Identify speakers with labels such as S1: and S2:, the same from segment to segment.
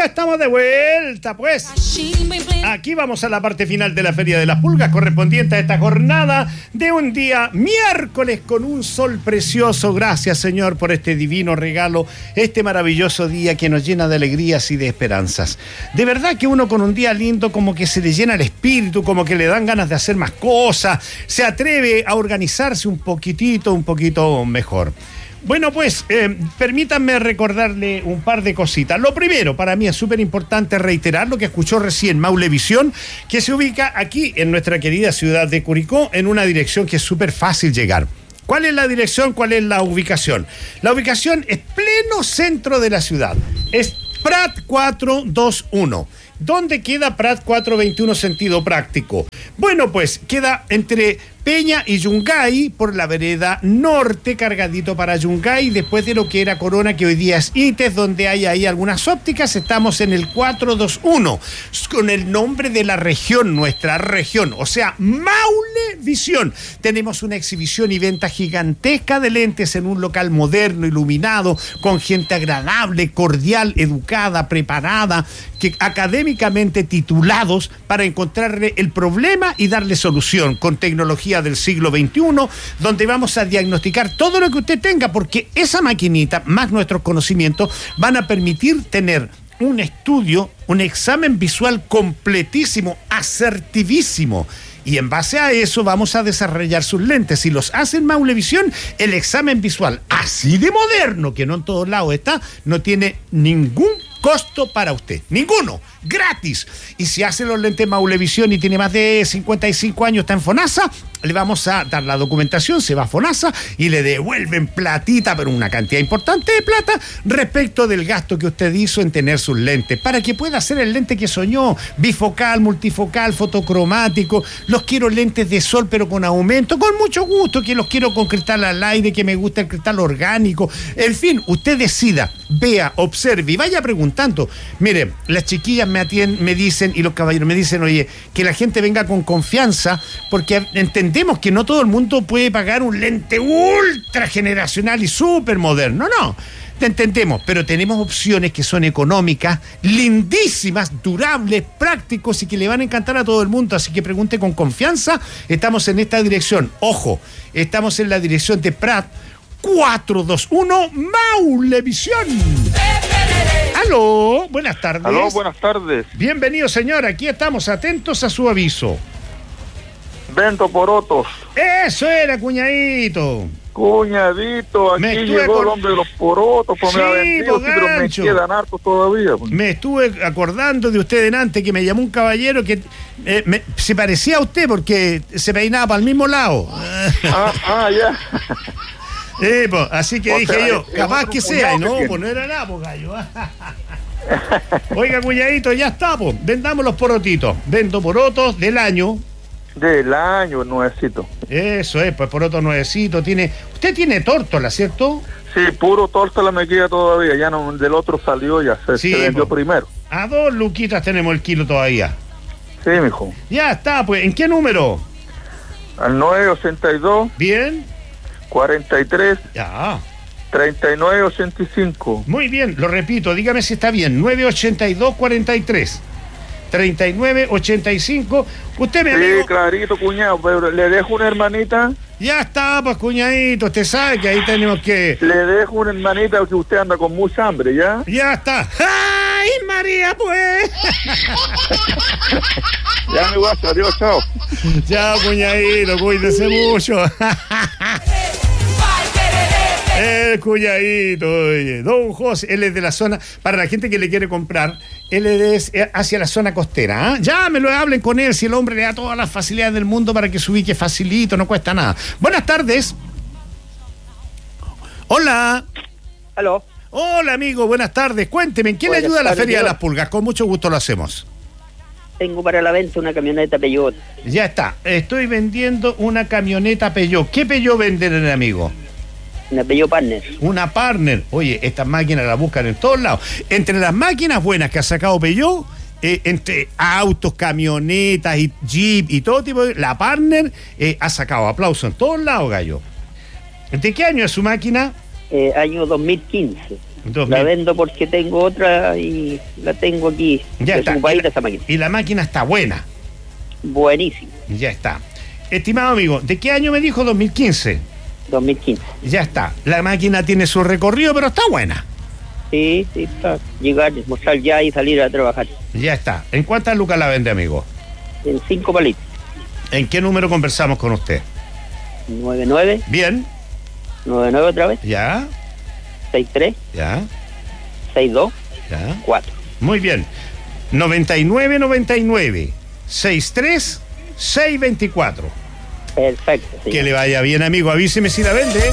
S1: ya estamos de vuelta, pues. Aquí vamos a la parte final de la Feria de las Pulgas, correspondiente a esta jornada de un día miércoles con un sol precioso. Gracias, Señor, por este divino regalo, este maravilloso día que nos llena de alegrías y de esperanzas. De verdad que uno con un día lindo como que se le llena el espíritu, como que le dan ganas de hacer más cosas, se atreve a organizarse un poquito mejor. Bueno, pues, permítanme recordarle un par de cositas. Lo primero, para mí es súper importante reiterar lo que escuchó recién Maulevisión, que se ubica aquí en nuestra querida ciudad de Curicó, en una dirección que es súper fácil llegar. ¿Cuál es la dirección? ¿Cuál es la ubicación? La ubicación es pleno centro de la ciudad. Es Prat 421. ¿Dónde queda Prat 421 sentido práctico? Bueno, pues queda entre Peña y Yungay, por la vereda norte, cargadito para Yungay, después de lo que era Corona, que hoy día es ITES, donde hay ahí algunas ópticas. Estamos en el 421, con el nombre de la región, nuestra región, o sea, Maulevisión. Tenemos una exhibición y venta gigantesca de lentes en un local moderno, iluminado, con gente agradable, cordial, educada, preparada, que académicamente titulados para encontrarle el problema y darle solución con tecnología del siglo XXI, donde vamos a diagnosticar todo lo que usted tenga, porque esa maquinita, más nuestros conocimientos, van a permitir tener un estudio, un examen visual completísimo, asertivísimo. Y en base a eso vamos a desarrollar sus lentes. Si los hace en Maulevisión, el examen visual así de moderno, que no en todos lados está, no tiene ningún costo para usted. Ninguno. Gratis. Y si hace los lentes Maulevisión y tiene más de 55 años, está en FONASA, le vamos a dar la documentación, se va a FONASA y le devuelven platita, pero una cantidad importante de plata, respecto del gasto que usted hizo en tener sus lentes, para que pueda hacer el lente que soñó, bifocal, multifocal, fotocromático. Los quiero lentes de sol, pero con aumento, con mucho gusto, que los quiero con cristal al aire, que me gusta el cristal orgánico. En fin, usted decida, vea, observe y vaya preguntando. Mire, las chiquillas me dicen, y los caballeros me dicen, oye, que la gente venga con confianza, porque entendemos que no todo el mundo puede pagar un lente ultra generacional y súper moderno. No, te entendemos, pero tenemos opciones que son económicas, lindísimas, durables, prácticos y que le van a encantar a todo el mundo. Así que pregunte con confianza. Estamos en esta dirección. Ojo, estamos en la dirección de Prat 421 Maulevisión. Aló, buenas tardes.
S2: Aló, buenas tardes.
S1: Bienvenido, señor. Aquí estamos atentos a su aviso.
S2: Vendo porotos.
S1: Eso era, cuñadito.
S2: Cuñadito, aquí llegó el hombre de los porotos, pues
S1: sí,
S2: me ha vendido, sí, pero me quedan hartos todavía. Pues.
S1: Me estuve acordando de usted delante, que me llamó un caballero que se parecía a usted porque se peinaba para el mismo lado.
S2: Ya.
S1: Pues, así que dije yo, capaz que sea, y no, pues no era nada, pues gallo. Oiga, cuñadito, ya está, pues, vendamos los porotitos. Vendo porotos del año.
S2: Del año, nuevecito.
S1: Eso es, pues poroto nuevecito. Usted tiene tórtola, ¿cierto?
S2: Sí, puro tórtola me queda todavía, ya no, del otro salió, ya se vendió primero.
S1: A 2 luquitas tenemos el kilo todavía.
S2: Sí, mijo.
S1: Ya está, pues, ¿en qué número?
S2: Al 982.
S1: Bien.
S2: 43.
S1: Ya.
S2: 3985.
S1: Muy bien, lo repito, dígame si está bien. 982 43 3985. Usted me
S2: Sí, clarito, cuñado, pero le dejo una hermanita.
S1: Ya está, pues, cuñadito, usted sabe que ahí tenemos que...
S2: Le dejo una hermanita que usted anda con mucha hambre, ¿ya?
S1: Ya está. ¡Ay, María, pues!
S2: Ya me voy, adiós, chao.
S1: Chao, cuñadito, cuídese mucho. El cuñadito, oye, don José, él es de la zona, para la gente que le quiere comprar, él es hacia la zona costera, ¿eh? Llámelo, hablen con él, si el hombre le da todas las facilidades del mundo para que se ubique facilito, no cuesta nada. Buenas tardes. Hola.
S3: Aló.
S1: Hola, amigo, buenas tardes. Cuénteme, ¿en qué le ayuda a la Feria de las Pulgas? Con mucho gusto lo hacemos.
S3: Tengo para la venta una camioneta Peugeot.
S1: Ya está, estoy vendiendo una camioneta Peugeot. ¿Qué Peugeot venden, amigo?
S3: Una Peugeot Partner.
S1: Una Partner. Oye, estas máquinas las buscan en todos lados. Entre las máquinas buenas que ha sacado Peugeot, entre autos, camionetas y jeep y todo tipo de... La Partner ha sacado aplausos en todos lados, gallo. ¿De qué año es su máquina?
S3: Año 2015. La vendo porque tengo otra y la tengo aquí.
S1: Ya está.
S3: Esa máquina.
S1: Y la máquina está buena.
S3: Buenísimo.
S1: Ya está. Estimado amigo, ¿de qué año me dijo? 2015.
S3: 2015.
S1: Ya está. La máquina tiene su recorrido, pero está buena.
S3: Sí, para llegar, mostrar ya y salir a trabajar.
S1: Ya está. ¿En cuántas lucas la vende, amigo?
S3: En 5 palitos.
S1: ¿En qué número conversamos con usted?
S3: 99.
S1: Bien.
S3: 99 otra vez.
S1: Ya.
S3: 63.
S1: Ya.
S3: 62.
S1: Ya.
S3: 4.
S1: Muy bien. 99 63 624.
S3: Perfecto. Señor.
S1: Que le vaya bien, amigo. Avíseme si la vende.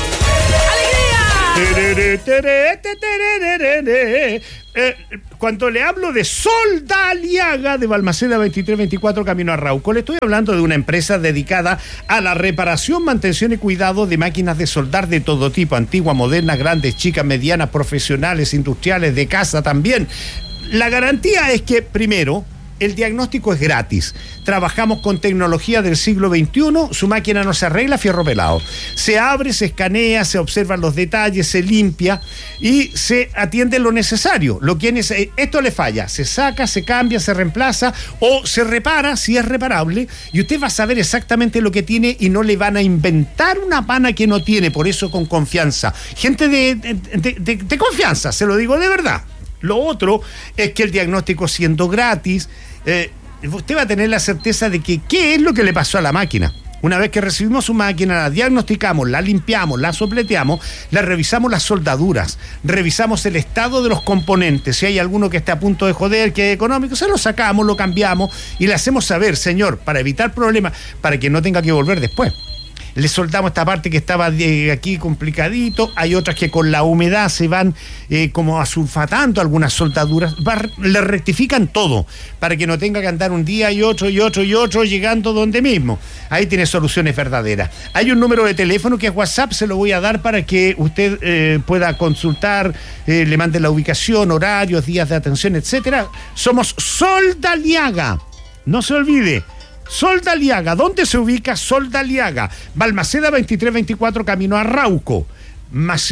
S1: Cuando le hablo de Soldaliaga de Balmaceda 2324 camino a Rauco, le estoy hablando de una empresa dedicada a la reparación, mantención y cuidado de máquinas de soldar de todo tipo, antiguas, modernas, grandes, chicas, medianas, profesionales, industriales, de casa también. La garantía es que, primero, el diagnóstico es gratis. Trabajamos con tecnología del siglo XXI, su máquina no se arregla, fierro pelado. Se abre, se escanea, se observan los detalles, se limpia y se atiende lo necesario. Esto le falla, se saca, se cambia, se reemplaza o se repara si es reparable y usted va a saber exactamente lo que tiene y no le van a inventar una pana que no tiene, por eso con confianza. Gente de confianza, se lo digo de verdad. Lo otro es que el diagnóstico siendo gratis, usted va a tener la certeza de que qué es lo que le pasó a la máquina. Una vez que recibimos su máquina, la diagnosticamos, la limpiamos, la sopleteamos, la revisamos las soldaduras, revisamos el estado de los componentes. Si hay alguno que esté a punto de joder, que es económico, se lo sacamos, lo cambiamos y le hacemos saber, señor, para evitar problemas, para que no tenga que volver después. Le soltamos esta parte que estaba aquí complicadito, hay otras que con la humedad se van como asulfatando algunas soldaduras, le rectifican todo, para que no tenga que andar un día y otro llegando donde mismo. Ahí tiene soluciones verdaderas. Hay un número de teléfono que es WhatsApp, se lo voy a dar para que usted pueda consultar, le mande la ubicación, horarios, días de atención, etcétera. Somos Soldaliaga, no se olvide. Soldaliaga, ¿dónde se ubica Soldaliaga? Balmaceda 2324 camino a Rauco, más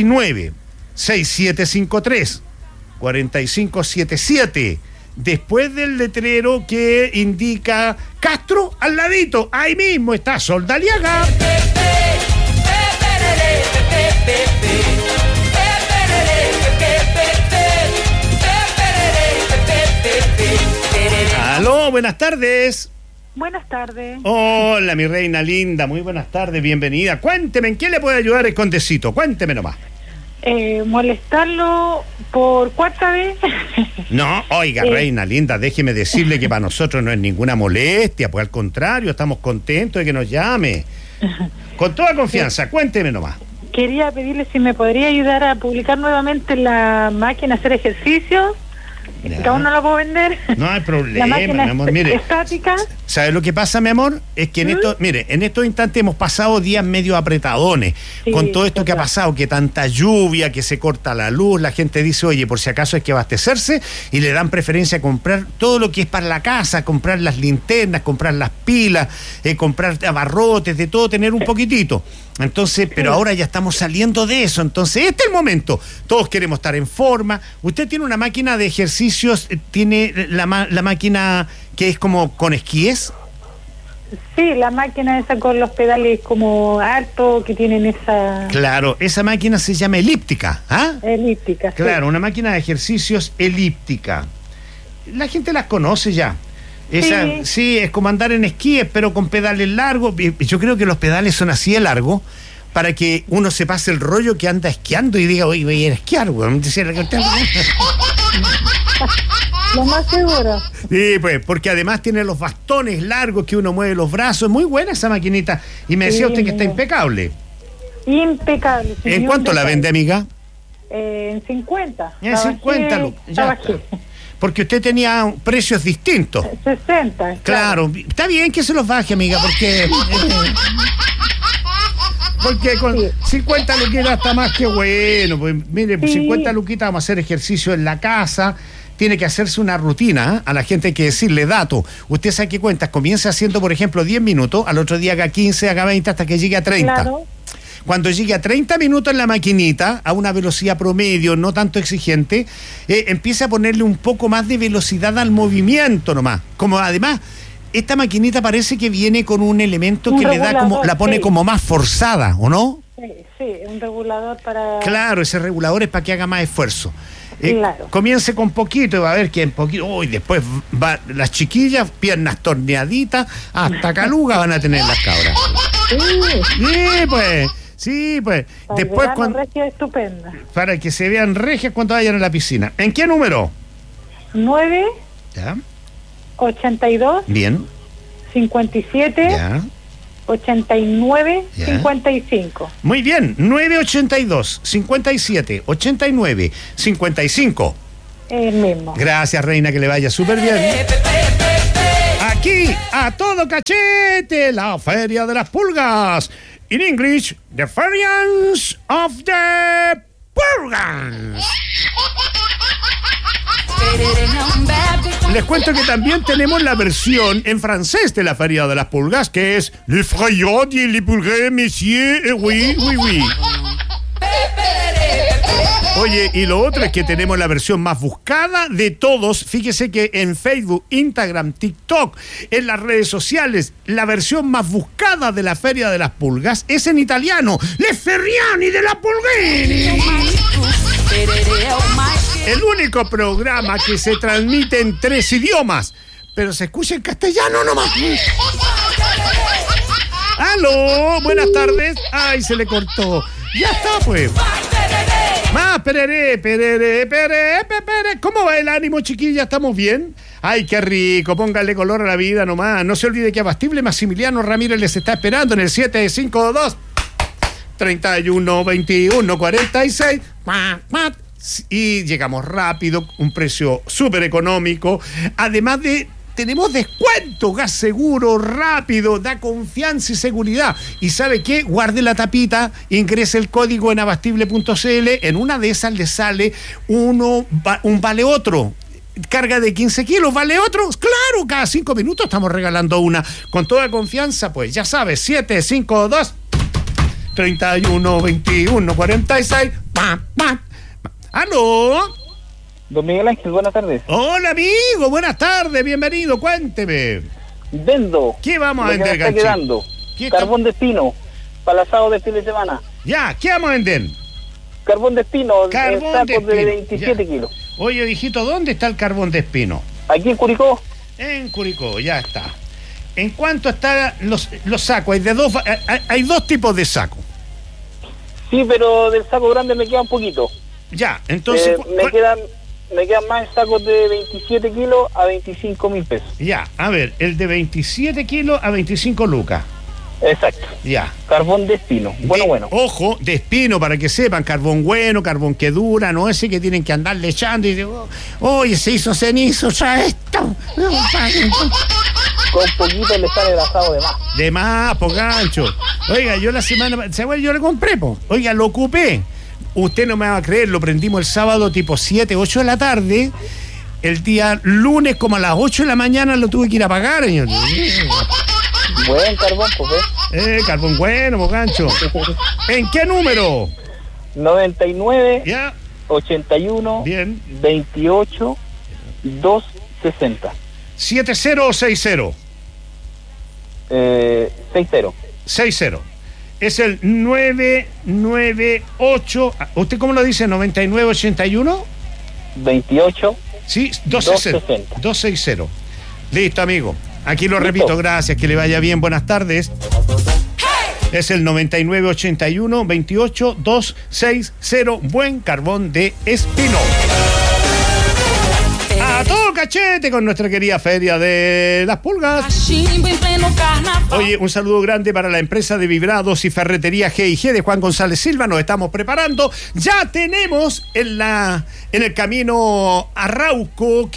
S1: 569-6753-4577. Después del letrero que indica Castro, al ladito, ahí mismo está Soldaliaga. Aló, buenas tardes.
S4: Buenas tardes.
S1: Hola, mi reina linda, muy buenas tardes, bienvenida. Cuénteme, ¿en qué le puede ayudar el condecito? Cuénteme nomás.
S4: Molestarlo por cuarta vez.
S1: No, oiga, reina linda, déjeme decirle que para nosotros no es ninguna molestia, pues al contrario, estamos contentos de que nos llame. Con toda confianza, cuénteme nomás.
S4: Quería pedirle si me podría ayudar a publicar nuevamente la máquina, hacer ejercicios. Que aún no la puedo vender.
S1: No hay problema,
S4: la máquina
S1: mi amor. Mire,
S4: estática.
S1: ¿Sabe lo que pasa, mi amor? Es que en estos instantes hemos pasado días medio apretadones, sí, con todo esto que ha pasado, que tanta lluvia, que se corta la luz, la gente dice, oye, por si acaso hay que abastecerse, y le dan preferencia a comprar todo lo que es para la casa, comprar las linternas, comprar las pilas, comprar abarrotes, de todo, tener un poquitito. Entonces, pero ahora ya estamos saliendo de eso, entonces este es el momento. Todos queremos estar en forma. Usted tiene una máquina de ejercicios, tiene la máquina que es como con esquíes.
S4: Sí, la máquina esa con los pedales como alto que tienen esa...
S1: Claro, esa máquina se llama elíptica, ¿ah?
S4: Elíptica,
S1: claro,
S4: sí.
S1: Una máquina de ejercicios elíptica. La gente las conoce ya. Esa, sí, es como andar en esquíes, pero con pedales largos. Yo creo que los pedales son así de largos para que uno se pase el rollo que anda esquiando y diga, oye, voy a ir a esquiar, güey.
S4: Lo más seguro.
S1: Sí, pues, porque además tiene los bastones largos que uno mueve los brazos. Es muy buena esa maquinita. Y me decía usted que está impecable.
S4: Impecable.
S1: ¿En cuánto la vende, amiga?
S4: En 50.
S1: En 50, ya está. Porque usted tenía precios distintos.
S4: 60.
S1: Claro. Está bien que se los baje, amiga, porque con 50 luquitas está más que bueno. Pues mire, 50 luquitas vamos a hacer ejercicio en la casa. Tiene que hacerse una rutina, ¿eh? A la gente hay que decirle dato. Usted sabe qué cuentas, comienza haciendo, por ejemplo, 10 minutos, al otro día haga 15, haga 20, hasta que llegue a 30.
S4: Claro.
S1: cuando llegue a 30 minutos en la maquinita, a una velocidad promedio, no tanto exigente, empiece a ponerle un poco más de velocidad al movimiento nomás. Como además, esta maquinita parece que viene con un elemento que le da como, la pone como más forzada, ¿o no?
S4: Sí, un regulador para...
S1: Claro, ese regulador es para que haga más esfuerzo.
S4: Claro.
S1: Comience con poquito y va a ver que en poquito, después va, las chiquillas, piernas torneaditas, hasta caluga van a tener las cabras. Sí, pues.
S4: Para
S1: después cuando
S4: regia estupenda.
S1: para que se vean regias cuando vayan a la piscina. ¿En qué número?
S4: 9,
S1: Ya.
S4: 82,
S1: Bien.
S4: 57,
S1: Ya.
S4: 89,
S1: Ya.
S4: 55.
S1: Muy bien. 982 57 89 55.
S4: El mismo.
S1: Gracias, reina, que le vaya súper bien. Aquí, a todo cachete, la Feria de las Pulgas. In English, the Ferians of the Pulgas. Les cuento que también tenemos la versión en francés de la Feria de las Pulgas, que es Le Frayot et les Pulgas, Monsieur, oui, oui, oui. Oye, y lo otro es que tenemos la versión más buscada de todos. Fíjese que en Facebook, Instagram, TikTok, en las redes sociales, la versión más buscada de la Feria de las Pulgas es en italiano. Le Ferriani de la Pulghini. El único programa que se transmite en 3 idiomas, pero se escucha en castellano nomás. ¡Aló! Buenas tardes. ¡Ay, se le cortó! Ya está, pues. Más pereré. ¿Cómo va el ánimo, chiquilla? ¿Estamos bien? Ay, qué rico, póngale color a la vida nomás. No se olvide que Abastible Maximiliano Ramírez les está esperando en el 752 31 21 46. Y llegamos rápido, un precio súper económico. Además de, tenemos descuento, gas seguro, rápido, da confianza y seguridad. ¿Y sabe qué? Guarde la tapita, ingrese el código en abastible.cl. En una de esas le sale un vale otro. Carga de 15 kilos, ¿vale otro? Claro, cada 5 minutos estamos regalando una. Con toda confianza, pues ya sabes, 752 31 21 46. ¡Aló!
S3: Don Miguel Ángel, buenas tardes.
S1: Hola, amigo, buenas tardes, bienvenido, cuénteme.
S3: Vendo.
S1: ¿Qué vamos a
S3: lo que
S1: vender,
S3: me está
S1: Ganchi?
S3: quedando.
S1: ¿Qué
S3: Carbón de espino para el asado de fin de semana.
S1: Ya, ¿qué vamos a vender?
S3: Carbón de espino,
S1: Carbón
S3: sacos
S1: de espino,
S3: de 27
S1: ya.
S3: kilos.
S1: Oye, hijito, ¿dónde está el carbón de espino?
S3: Aquí en Curicó.
S1: En Curicó, ya está. ¿En cuánto están los sacos? Hay dos tipos de sacos.
S3: Sí, pero del saco grande me queda un poquito.
S1: Ya, entonces...
S3: me quedan más sacos de 27 kilos a 25.000 pesos.
S1: Ya, a ver, el de 27 kilos a 25 lucas.
S3: Exacto.
S1: Ya.
S3: Carbón de espino. Bueno.
S1: Ojo, de espino, para que sepan, carbón bueno, carbón que dura, no ese que tienen que andarle echando y digo, oye, se hizo cenizo, ya esto.
S3: Con poquito le sale el asado de más.
S1: De más, po, gancho. Oiga, yo la semana, ¿sabes? Yo le compré, po. Oiga, lo ocupé. Usted no me va a creer, lo prendimos el sábado tipo 7, 8 de la tarde. El día lunes como a las 8 de la mañana lo tuve que ir a pagar, señor.
S3: Buen carbón, pues.
S1: Carbón bueno, po, gancho. ¿En qué número?
S3: 99,
S1: Ya.
S3: 81,
S1: Bien.
S3: 28, 260.
S1: 70 o 60.
S3: 60.
S1: 60. Es el 998. ¿Usted cómo lo dice? 9981.
S3: 28.
S1: Sí, 260. 260. Listo, amigo. Aquí lo repito, gracias, que le vaya bien, buenas tardes. Es el 9981 28 260. Buen carbón de espino. A todo cachete con nuestra querida Feria de las Pulgas. Oye, un saludo grande para la empresa de vibrados y ferretería G&G de Juan González Silva. Nos estamos preparando. Ya tenemos en el camino Arrauco,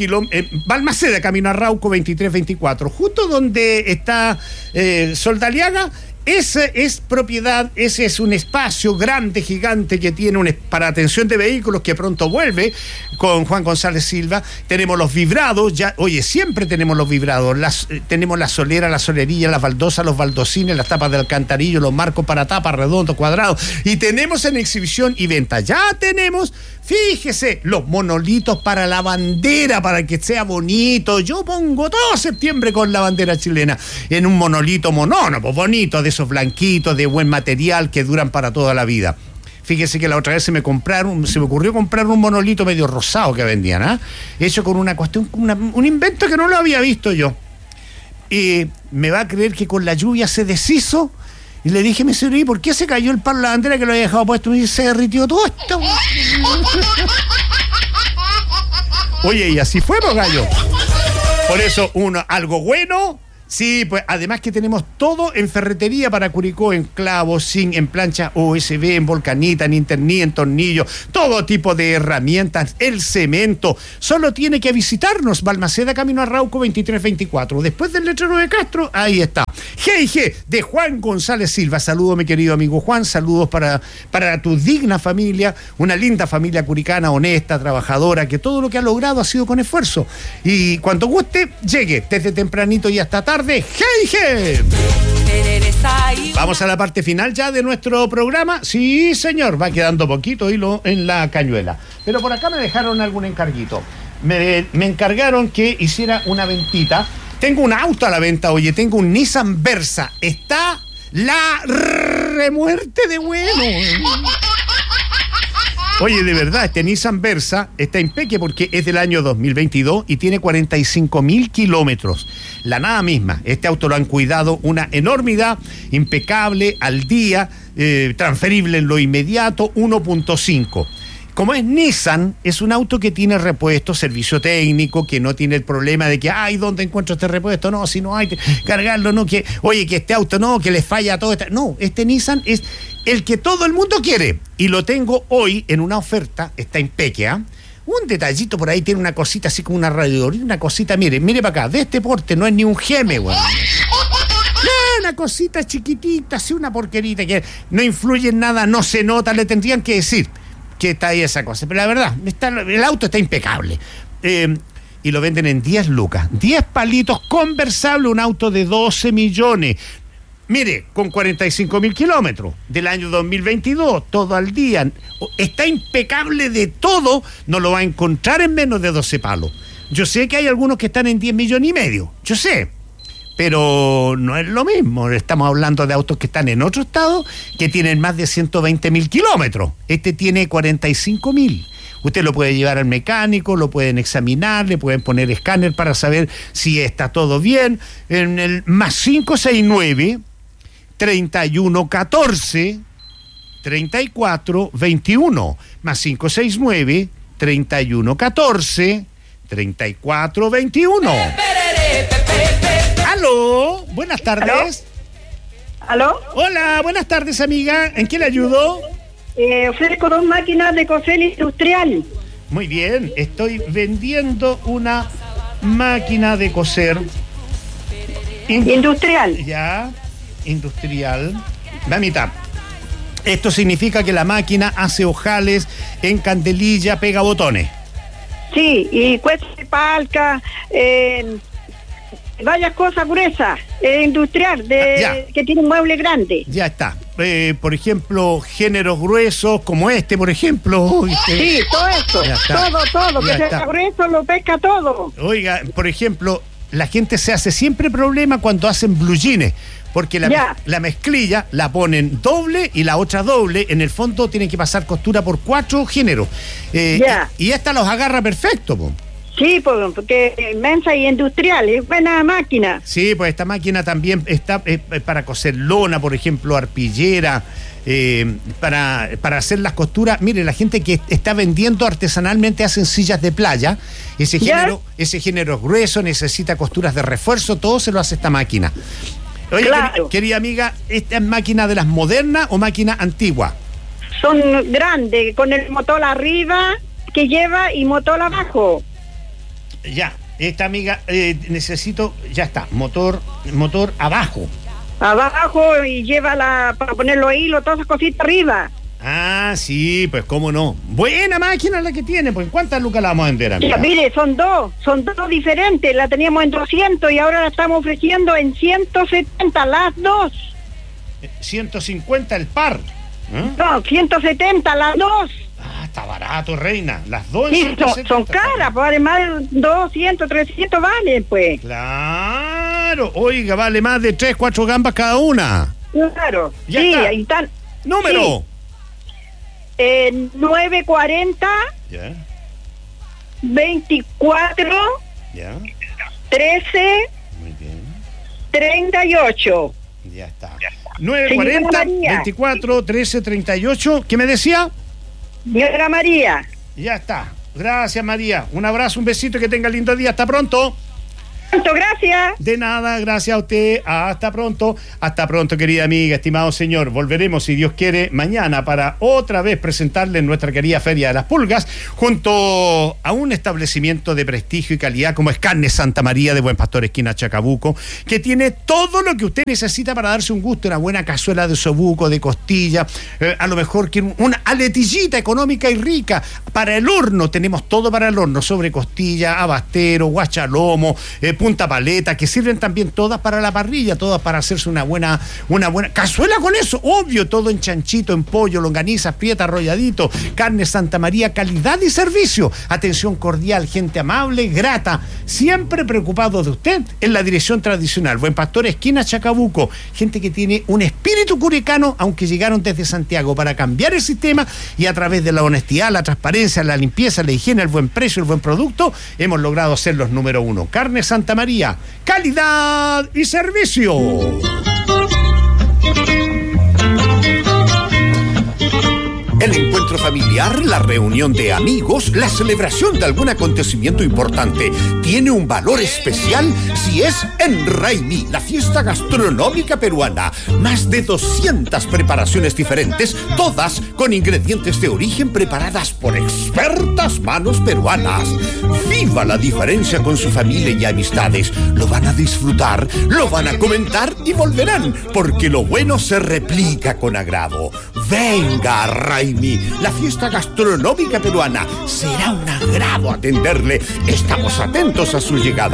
S1: Balmaceda, camino Arrauco 2324, justo donde está Soldaliaga. Ese es propiedad, ese es un espacio grande, gigante que tiene para atención de vehículos que pronto vuelve con Juan González Silva. Tenemos los vibrados, siempre tenemos los vibrados, tenemos la solera, la solerilla, las baldosas, los baldocines, las tapas de alcantarillo, los marcos para tapas, redondos, cuadrados. Y tenemos en exhibición y venta, ya tenemos, fíjese, los monolitos para la bandera, para que sea bonito. Yo pongo todo septiembre con la bandera chilena en un monolito monónomo, bonito, de esos blanquitos, de buen material, que duran para toda la vida. Fíjese que la otra vez se me ocurrió comprar un monolito medio rosado que vendían, hecho con una cuestión, un invento que no lo había visto yo. Y me va a creer que con la lluvia se deshizo. Y le dije, me señor, ¿por qué se cayó el palo de la bandera que lo había dejado puesto? Y se derritió todo esto. Oye, y así fue, pues, gallo. Por eso, algo bueno. Sí, pues además que tenemos todo en ferretería para Curicó, en clavos, zinc, en plancha USB, en volcanita, en interní, en tornillo, todo tipo de herramientas, el cemento. Solo tiene que visitarnos, Balmaceda, camino a Arauco 2324. Después del letrero de Castro, ahí está. G&G de Juan González Silva. Saludos, mi querido amigo Juan, saludos para tu digna familia, una linda familia curicana, honesta, trabajadora, que todo lo que ha logrado ha sido con esfuerzo. Y cuando guste, llegue desde tempranito y hasta tarde. G&G. Vamos a la parte final ya de nuestro programa. Sí, señor, va quedando poquito hilo en la cañuela. Pero por acá me dejaron algún encarguito. Me encargaron que hiciera una ventita. Tengo un auto a la venta, oye, tengo un Nissan Versa. Está la remuerte de bueno. Oye, de verdad, este Nissan Versa está impeque porque es del año 2022 y tiene 45.000 kilómetros. La nada misma. Este auto lo han cuidado una enormidad, impecable, al día, transferible en lo inmediato, 1.5. Como es Nissan, es un auto que tiene repuesto, servicio técnico, que no tiene el problema de que, ¿dónde encuentro este repuesto? No, si no hay que cargarlo, no, que este auto no, que le falla todo. No, este Nissan es el que todo el mundo quiere. Y lo tengo hoy en una oferta, está impeque, Un detallito por ahí, tiene una cosita así como una radiadorita, una cosita, mire para acá, de este porte, no es ni un geme, güey. Una cosita chiquitita, así una porquerita que no influye en nada, no se nota, le tendrían que decir que está ahí esa cosa. Pero la verdad, el auto está impecable. Y lo venden en 10 lucas. 10 palitos, conversable, un auto de 12 millones. Mire, con 45.000 kilómetros del año 2022, todo al día. Está impecable de todo, no lo va a encontrar en menos de 12 palos. Yo sé que hay algunos que están en 10 millones y medio, yo sé. Pero no es lo mismo, estamos hablando de autos que están en otro estado, que tienen más de 120.000 kilómetros. Este tiene 45.000. Usted lo puede llevar al mecánico, lo pueden examinar, le pueden poner escáner para saber si está todo bien. En el más 569 3114 3421, más 569 3114 3421. ¡Aló! Buenas tardes.
S5: ¿Aló?
S1: Hola, buenas tardes, amiga. ¿En qué le ayudo?
S5: Ofrezco 2 máquinas de coser industrial.
S1: Muy bien, estoy vendiendo una máquina de coser
S5: industrial.
S1: Ya, industrial. Mamita, esto significa que la máquina hace ojales en candelilla, pega botones.
S5: Sí, y cuesta palca, varias cosas gruesas, industrial, que tiene un mueble grande.
S1: Ya está. Por ejemplo, géneros gruesos como este, por ejemplo.
S5: Sí, todo eso, todo, que sea grueso lo pesca todo.
S1: Oiga, por ejemplo, la gente se hace siempre problema cuando hacen blue jeans, porque la mezclilla la ponen doble y la otra doble, en el fondo tienen que pasar costura por 4 géneros. Y esta los agarra perfecto, po.
S5: Sí, porque es inmensa y industrial, es buena máquina.
S1: Sí, pues esta máquina también está para coser lona, por ejemplo, arpillera, para hacer las costuras. Mire, la gente que está vendiendo artesanalmente hacen sillas de playa. Ese género es grueso, necesita costuras de refuerzo, todo se lo hace esta máquina. Oye, claro. Querida amiga, ¿esta es máquina de las modernas o máquina antigua?
S5: Son grandes, con el motor arriba que lleva y motor abajo.
S1: Ya, esta amiga necesito, ya está, motor abajo.
S5: abajo y lleva para poner los hilos, todas esas cositas arriba.
S1: Ah, sí, pues cómo no. Buena máquina la que tiene, pues ¿cuántas lucas la vamos a vender, amiga?
S5: Mire, son dos diferentes, la teníamos en 200 y ahora la estamos ofreciendo en 170, las dos.
S1: 150 el par.
S5: No, 170 las dos.
S1: Ah, está barato, reina. Las dos en
S5: Sí,
S1: 170.
S5: son caras, pues además 200, 300 valen, pues.
S1: Claro, oiga, vale más de 3, 4 gambas cada una.
S5: Claro,
S1: Ya
S5: sí,
S1: está.
S5: ahí están.
S1: Número.
S5: Sí. 940
S1: Ya,
S5: 24
S1: ya.
S5: 13
S1: Muy bien.
S5: 38.
S1: Ya está.
S5: Señora
S1: 940
S5: María.
S1: 24 13 38. ¿Qué me decía?
S5: Señora María.
S1: Ya está. Gracias, María. Un abrazo, un besito y que tenga lindo día. Hasta pronto.
S5: Muchas gracias.
S1: De nada, gracias a usted. Hasta pronto. Hasta pronto, querida amiga, estimado señor. Volveremos, si Dios quiere, mañana para otra vez presentarle en nuestra querida Feria de las Pulgas, junto a un establecimiento de prestigio y calidad como es Carne Santa María de Buen Pastor, esquina Chacabuco, que tiene todo lo que usted necesita para darse un gusto, una buena cazuela de osobuco, de costilla, a lo mejor quiere una aletillita económica y rica. Para el horno, tenemos todo para el horno, sobre costilla, abastero, guachalomo, punta paleta, que sirven también todas para la parrilla, todas para hacerse una buena cazuela con eso, obvio, todo en chanchito, en pollo, longaniza, prieta, arrolladito. Carne Santa María, calidad y servicio, atención cordial, gente amable, grata, siempre preocupado de usted, en la dirección tradicional, Buen Pastor, esquina Chacabuco, gente que tiene un espíritu curicano, aunque llegaron desde Santiago para cambiar el sistema, y a través de la honestidad, la transparencia, la limpieza, la higiene, el buen precio, el buen producto, hemos logrado ser los número 1. Carne Santa María, calidad y servicio. El encuentro familiar, la reunión de amigos, la celebración de algún acontecimiento importante tiene un valor especial si es en Raimi, la fiesta gastronómica peruana. Más de 200 preparaciones diferentes, todas con ingredientes de origen preparadas por expertas manos peruanas. Viva la diferencia con su familia y amistades. Lo van a disfrutar, lo van a comentar y volverán, porque lo bueno se replica con agrado. Venga, Raimi, la fiesta gastronómica peruana. Será un agrado atenderle. Estamos atentos a su llegada.